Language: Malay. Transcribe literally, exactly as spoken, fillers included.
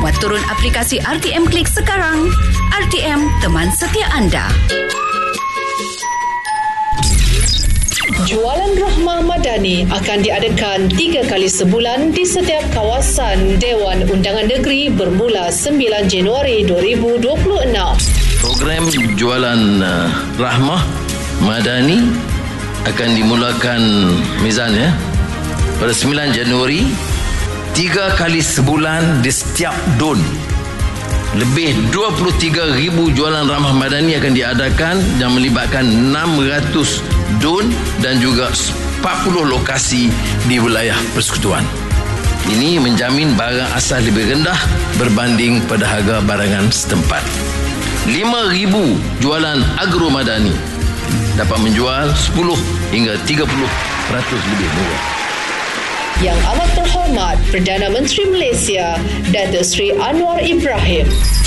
Muat turun aplikasi R T M Klik sekarang. R T M, teman setia anda. Jualan Rahmah Madani akan diadakan tiga kali sebulan di setiap kawasan Dewan Undangan Negeri bermula sembilan Januari dua ribu dua puluh enam. Program Jualan uh, Rahmah Madani akan dimulakan Mizan ya pada sembilan Januari, tiga kali sebulan di setiap D U N. Lebih dua puluh tiga ribu jualan Rahmah Madani akan diadakan yang melibatkan enam ratus D U N dan juga empat puluh lokasi di wilayah persekutuan. Ini menjamin barang asas lebih rendah berbanding pada harga barangan setempat. lima ribu jualan Agro Madani dapat menjual sepuluh hingga tiga puluh peratus lebih murah. Yang amat terhormat Perdana Menteri Malaysia, Datuk Seri Anwar Ibrahim.